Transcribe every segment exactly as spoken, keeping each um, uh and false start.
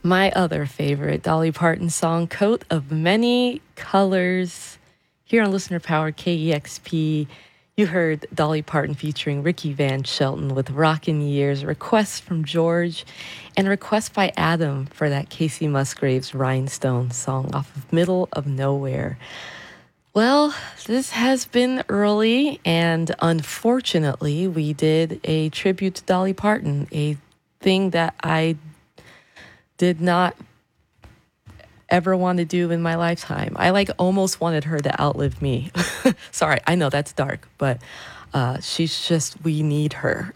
My other favorite Dolly Parton song, Coat of Many Colors. Here on Listener Power K E X P, you heard Dolly Parton featuring Ricky Van Shelton with Rockin' Years, requests from George, and a request by Adam for that Casey Musgraves Rhinestone song off of Middle of Nowhere. Well, this has been early, and unfortunately, we did a tribute to Dolly Parton, a thing that I did not ever want to do in my lifetime. I like almost wanted her to outlive me. Sorry, I know that's dark, but uh, she's just, we need her.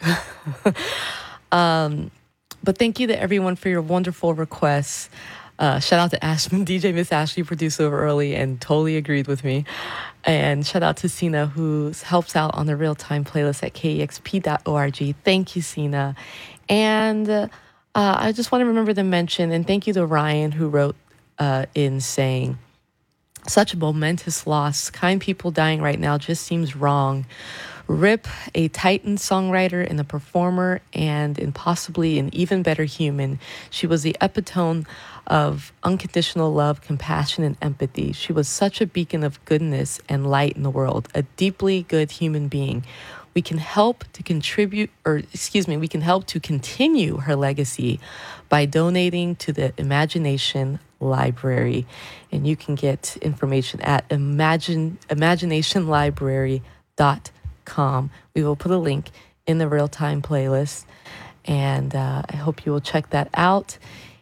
um, but thank you to everyone for your wonderful requests. Uh, shout out to Ashman, D J Miss Ashley, produced over early and totally agreed with me. And shout out to Sina, who helps out on the real-time playlist at K E X P dot org. Thank you, Sina. And uh, uh, I just want to remember to mention, and thank you to Ryan, who wrote uh, in saying, such a momentous loss. Kind people dying right now just seems wrong. Rip, a Titan songwriter and a performer, and in possibly an even better human. She was the epitome of unconditional love, compassion, and empathy. She was such a beacon of goodness and light in the world, a deeply good human being. We can help to contribute, or excuse me, we can help to continue her legacy by donating to the Imagination Library. And you can get information at imagine imagination library dot com. We will put a link in the real-time playlist, and uh, I hope you will check that out.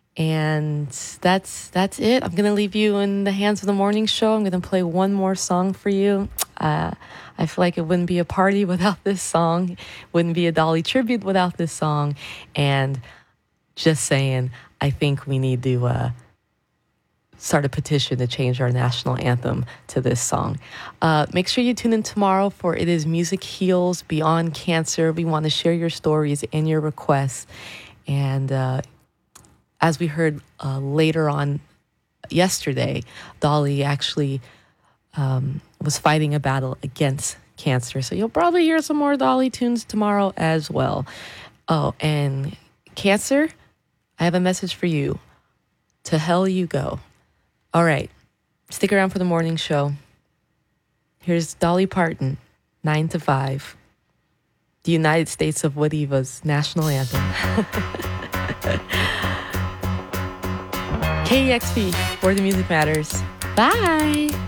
And that's that's it. I'm going to leave you in the hands of the morning show. I'm going to play one more song for you. Uh, I feel like it wouldn't be a party without this song. Wouldn't be a Dolly tribute without this song. And just saying, I think we need to uh, start a petition to change our national anthem to this song. Uh, make sure you tune in tomorrow for It Is Music Heals Beyond Cancer. We want to share your stories and your requests. And uh, as we heard uh, later on yesterday, Dolly actually um, was fighting a battle against cancer. So you'll probably hear some more Dolly tunes tomorrow as well. Oh, and cancer, I have a message for you. To hell you go. All right, stick around for the morning show. Here's Dolly Parton, nine to five, the United States of Wadiva's national anthem. K E X P, where the music matters. Bye.